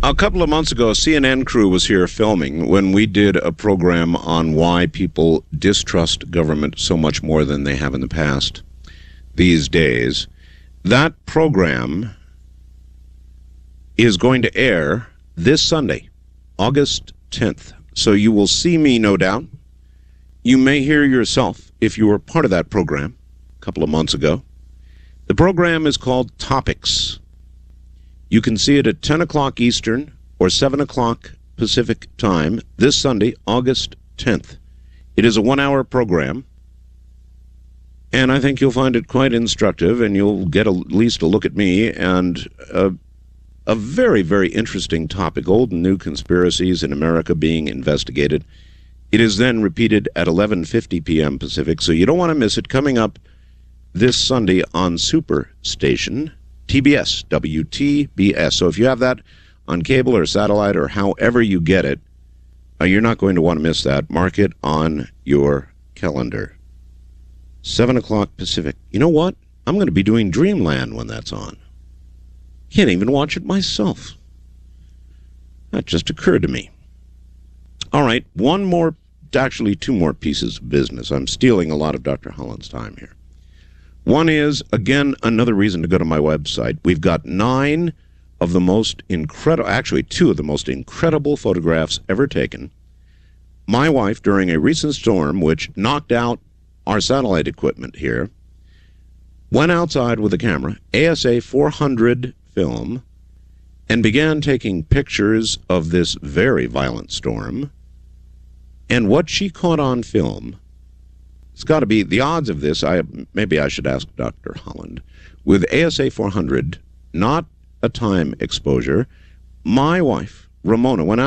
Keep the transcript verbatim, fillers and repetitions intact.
A couple of months ago, a C N N crew was here filming when we did a program on why people distrust government so much more than they have in the past these days. That program is going to air this Sunday, August tenth. So you will see me, no doubt. You may hear yourself if you were part of that program a couple of months ago. The program is called Topics. You can see it at ten o'clock Eastern or seven o'clock Pacific time this Sunday, August tenth. It is a one-hour program, and I think you'll find it quite instructive, and you'll get a, at least a look at me and a, a very, very interesting topic, old and new conspiracies in America being investigated. It is then repeated at eleven fifty p.m. Pacific, so you don't want to miss it. Coming up this Sunday on Superstation, T B S, W T B S. So if you have that on cable or satellite or however you get it, uh, you're not going to want to miss that. Mark it on your calendar. seven o'clock Pacific. You know what? I'm going to be doing Dreamland when that's on. Can't even watch it myself. That just occurred to me. All right, one more, actually two more pieces of business. I'm stealing a lot of Doctor Holland's time here. One is, again, another reason to go to my website. We've got nine of the most incredible, actually two of the most incredible photographs ever taken. My wife, during a recent storm, which knocked out our satellite equipment here, went outside with a camera, A S A four hundred film, and began taking pictures of this very violent storm. And what she caught on film, it's got to be the odds of this. I maybe I should ask Doctor Holland. With A S A four hundred, not a time exposure, my wife, Ramona, went out